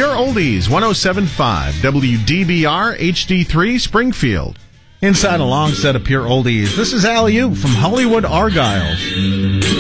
Pure Oldies, 107.5 WDBR HD3 Springfield. Inside a long set of Pure Oldies, this is Alley-Oop from Hollywood Argyle.